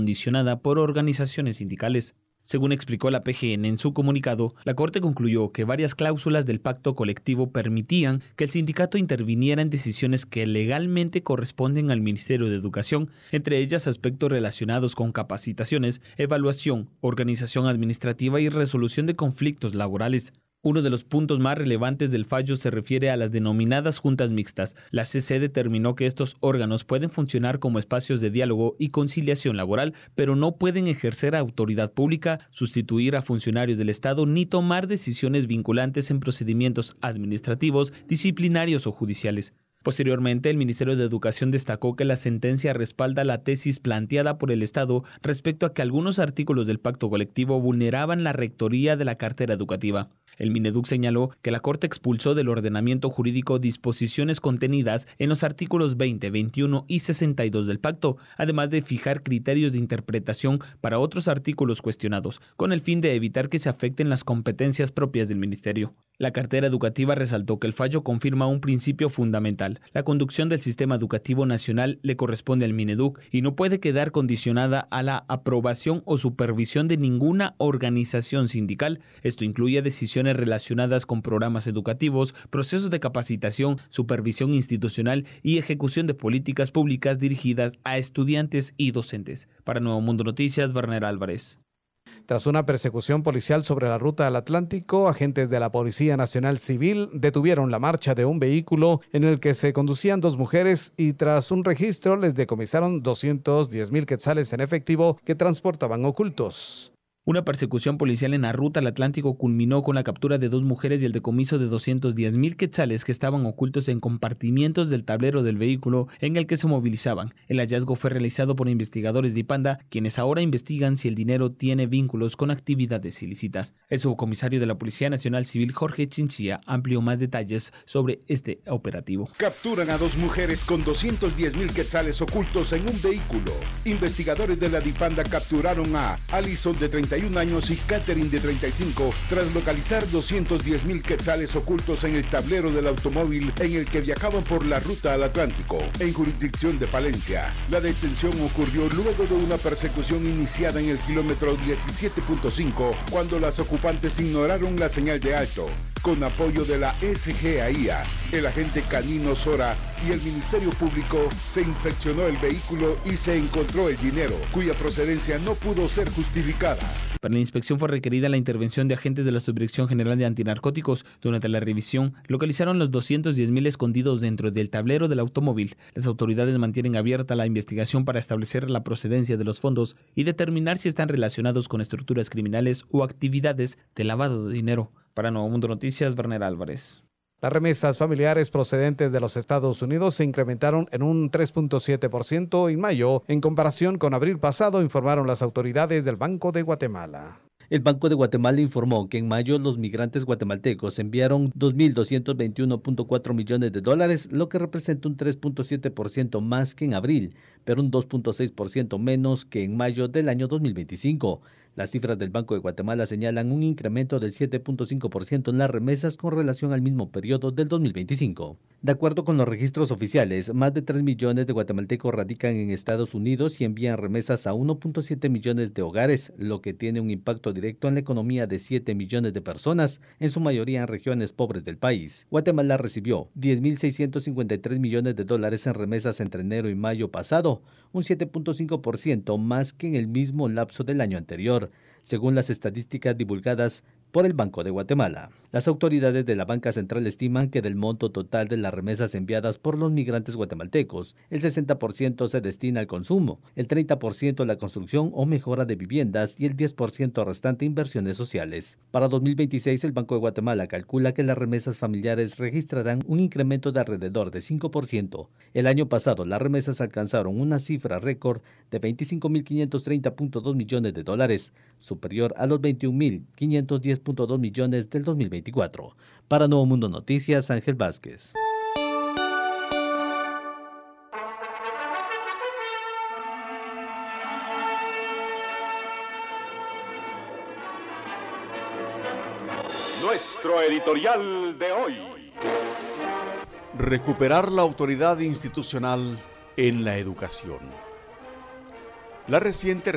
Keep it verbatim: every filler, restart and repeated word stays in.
condicionada por organizaciones sindicales. Según explicó la P G N en su comunicado, la Corte concluyó que varias cláusulas del pacto colectivo permitían que el sindicato interviniera en decisiones que legalmente corresponden al Ministerio de Educación, entre ellas aspectos relacionados con capacitaciones, evaluación, organización administrativa y resolución de conflictos laborales. Uno de los puntos más relevantes del fallo se refiere a las denominadas juntas mixtas. La C C determinó que estos órganos pueden funcionar como espacios de diálogo y conciliación laboral, pero no pueden ejercer autoridad pública, sustituir a funcionarios del Estado ni tomar decisiones vinculantes en procedimientos administrativos, disciplinarios o judiciales. Posteriormente, el Ministerio de Educación destacó que la sentencia respalda la tesis planteada por el Estado respecto a que algunos artículos del pacto colectivo vulneraban la rectoría de la cartera educativa. El Mineduc señaló que la Corte expulsó del ordenamiento jurídico disposiciones contenidas en los artículos veinte, veintiuno y sesenta y dos del pacto, además de fijar criterios de interpretación para otros artículos cuestionados, con el fin de evitar que se afecten las competencias propias del Ministerio. La cartera educativa resaltó que el fallo confirma un principio fundamental. La conducción del sistema educativo nacional le corresponde al Mineduc y no puede quedar condicionada a la aprobación o supervisión de ninguna organización sindical. Esto incluye decisiones relacionadas con programas educativos, procesos de capacitación, supervisión institucional y ejecución de políticas públicas dirigidas a estudiantes y docentes. Para Nuevo Mundo Noticias, Werner Álvarez. Tras una persecución policial sobre la ruta del Atlántico, agentes de la Policía Nacional Civil detuvieron la marcha de un vehículo en el que se conducían dos mujeres y tras un registro les decomisaron doscientos diez mil quetzales en efectivo que transportaban ocultos. Una persecución policial en la ruta al Atlántico culminó con la captura de dos mujeres y el decomiso de doscientos diez mil quetzales que estaban ocultos en compartimientos del tablero del vehículo en el que se movilizaban. El hallazgo fue realizado por investigadores de IPANDA, quienes ahora investigan si el dinero tiene vínculos con actividades ilícitas. El subcomisario de la Policía Nacional Civil, Jorge Chinchilla, amplió más detalles sobre este operativo. Capturan a dos mujeres con doscientos diez mil quetzales ocultos en un vehículo. Investigadores de la DIPANDA capturaron a Alison de treinta y un años y Catherine de treinta y cinco tras localizar doscientos diez mil quetzales ocultos en el tablero del automóvil en el que viajaban por la ruta al Atlántico, en jurisdicción de Palencia. La detención ocurrió luego de una persecución iniciada en el kilómetro diecisiete punto cinco, cuando las ocupantes ignoraron la señal de alto. Con apoyo de la S G A I A, el agente canino Sora y el Ministerio Público, se inspeccionó el vehículo y se encontró el dinero, cuya procedencia no pudo ser justificada. Para la inspección fue requerida la intervención de agentes de la Subdirección General de Antinarcóticos. Durante la revisión, localizaron los doscientos diez mil escondidos dentro del tablero del automóvil. Las autoridades mantienen abierta la investigación para establecer la procedencia de los fondos y determinar si están relacionados con estructuras criminales o actividades de lavado de dinero. Para Nuevo Mundo Noticias, Werner Álvarez. Las remesas familiares procedentes de los Estados Unidos se incrementaron en un tres punto siete por ciento en mayo, en comparación con abril pasado, informaron las autoridades del Banco de Guatemala. El Banco de Guatemala informó que en mayo los migrantes guatemaltecos enviaron dos mil doscientos veintiuno punto cuatro millones de dólares, lo que representa un tres punto siete por ciento más que en abril, pero un dos punto seis por ciento menos que en mayo del año dos mil veinticinco. Las cifras del Banco de Guatemala señalan un incremento del siete punto cinco por ciento en las remesas con relación al mismo periodo del dos mil veinticinco. De acuerdo con los registros oficiales, más de tres millones de guatemaltecos radican en Estados Unidos y envían remesas a uno punto siete millones de hogares, lo que tiene un impacto directo en la economía de siete millones de personas, en su mayoría en regiones pobres del país. Guatemala recibió diez mil seiscientos cincuenta y tres millones de dólares en remesas entre enero y mayo pasado, un siete punto cinco por ciento más que en el mismo lapso del año anterior, según las estadísticas divulgadas por el Banco de Guatemala. Las autoridades de la Banca Central estiman que del monto total de las remesas enviadas por los migrantes guatemaltecos, el sesenta por ciento se destina al consumo, el treinta por ciento a la construcción o mejora de viviendas y el diez por ciento restante a inversiones sociales. Para dos mil veintiséis, el Banco de Guatemala calcula que las remesas familiares registrarán un incremento de alrededor de cinco por ciento. El año pasado, las remesas alcanzaron una cifra récord de veinticinco mil quinientos treinta punto dos millones de dólares, superior a los veintiún mil quinientos diez punto dos millones del dos mil veinticuatro. Para Nuevo Mundo Noticias, Ángel Vázquez. Nuestro editorial de hoy. Recuperar la autoridad institucional en la educación. La reciente